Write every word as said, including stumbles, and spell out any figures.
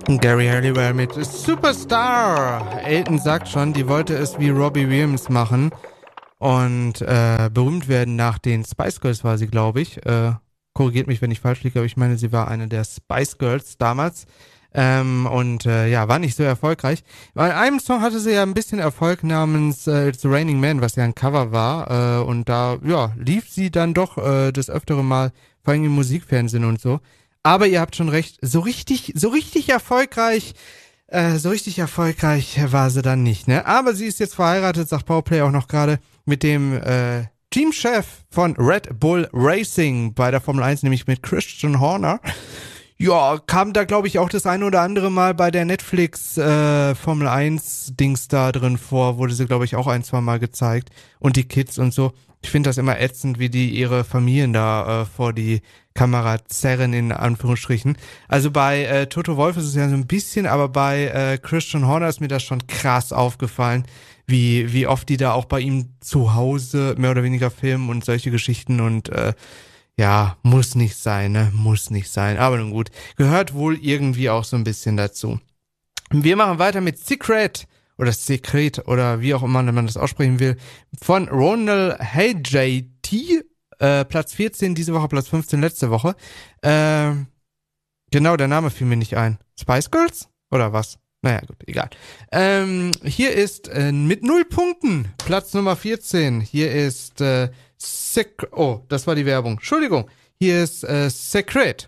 Gary Halliwell mit Superstar. Elton sagt schon, die wollte es wie Robbie Williams machen und äh, berühmt werden nach den Spice Girls war sie, glaube ich. Äh, korrigiert mich, wenn ich falsch liege, aber ich meine, sie war eine der Spice Girls damals. Ähm, und äh, ja, war nicht so erfolgreich. Bei einem Song hatte sie ja ein bisschen Erfolg namens äh, It's Raining Man, was ja ein Cover war. Äh, und da, ja, lief sie dann doch äh, das öftere Mal, vor allem im Musikfernsehen und so. Aber ihr habt schon recht, so richtig, so richtig erfolgreich, äh, so richtig erfolgreich war sie dann nicht, ne? Aber sie ist jetzt verheiratet, sagt Powerplay auch noch gerade, mit dem äh, Teamchef von Red Bull Racing bei der Formel eins, nämlich mit Christian Horner. Ja, kam da, glaube ich, auch das eine oder andere Mal bei der Netflix äh, Formel eins Dings da drin vor, wurde sie, glaube ich, auch ein, zwei Mal gezeigt. Und die Kids und so. Ich finde das immer ätzend, wie die ihre Familien da äh, vor die Kamera zerren, in Anführungsstrichen. Also bei äh, Toto Wolff ist es ja so ein bisschen, aber bei äh, Christian Horner ist mir das schon krass aufgefallen, wie wie oft die da auch bei ihm zu Hause mehr oder weniger filmen und solche Geschichten und äh, ja, muss nicht sein, ne? Muss nicht sein. Aber nun gut. Gehört wohl irgendwie auch so ein bisschen dazu. Wir machen weiter mit Secret oder Secret oder wie auch immer man das aussprechen will. Von Ronald H J T. Äh, Platz vierzehn diese Woche, Platz fünfzehn letzte Woche. Äh, genau, der Name fiel mir nicht ein. Spice Girls? Oder was? Naja, gut, egal. Ähm, hier ist äh, mit null Punkten Platz Nummer vierzehn. Hier ist äh, Sec- Oh, das war die Werbung. Entschuldigung. Hier ist äh, Secret.